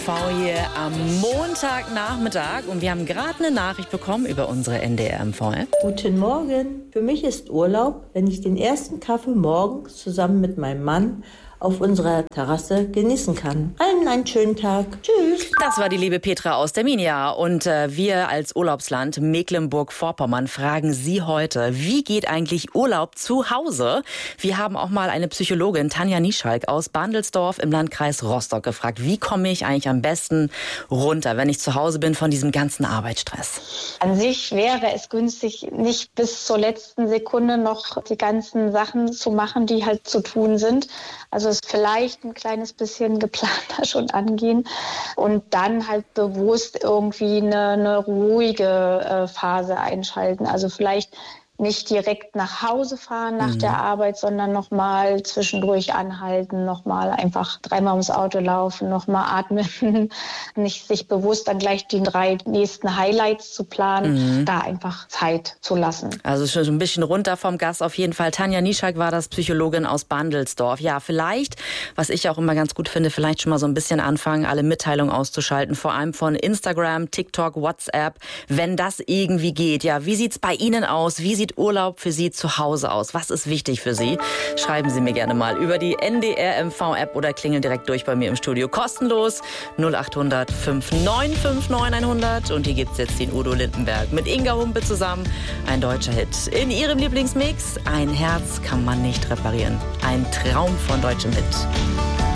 MV hier am Montagnachmittag und wir haben gerade eine Nachricht bekommen über unsere NDR MV-App. Guten Morgen. Für mich ist Urlaub, wenn ich den ersten Kaffee morgens zusammen mit meinem Mann auf unserer Terrasse genießen kann. Einen schönen Tag. Tschüss. Das war die liebe Petra aus der Minia. Und wir als Urlaubsland Mecklenburg-Vorpommern fragen Sie heute, wie geht eigentlich Urlaub zu Hause? Wir haben auch mal eine Psychologin, Tanja Nieschalk aus Bandelsdorf im Landkreis Rostock gefragt, wie komme ich eigentlich am besten runter, wenn ich zu Hause bin von diesem ganzen Arbeitsstress? An sich wäre es günstig, nicht bis zur letzten Sekunde noch die ganzen Sachen zu machen, die halt zu tun sind. Also es vielleicht ein kleines bisschen geplanter schon angehen und dann halt bewusst irgendwie eine ruhige Phase einschalten. Also vielleicht nicht direkt nach Hause fahren nach der Arbeit, sondern nochmal zwischendurch anhalten, nochmal einfach 3-mal ums Auto laufen, nochmal atmen, nicht sich bewusst dann gleich die 3 nächsten Highlights zu planen, da einfach Zeit zu lassen. Also schon ein bisschen runter vom Gas auf jeden Fall. Tanja Nieschalk war das, Psychologin aus Bandelsdorf. Ja, vielleicht, was ich auch immer ganz gut finde, vielleicht schon mal so ein bisschen anfangen, alle Mitteilungen auszuschalten, vor allem von Instagram, TikTok, WhatsApp, wenn das irgendwie geht. Ja, wie sieht's bei Ihnen aus? Wie sieht Urlaub für Sie zu Hause aus? Was ist wichtig für Sie? Schreiben Sie mir gerne mal über die NDR MV-App oder klingeln direkt durch bei mir im Studio. Kostenlos 0800 5959 100. Und hier gibt's jetzt den Udo Lindenberg mit Inga Humpe zusammen. Ein deutscher Hit. In Ihrem Lieblingsmix, ein Herz kann man nicht reparieren. Ein Traum von deutschem Hit.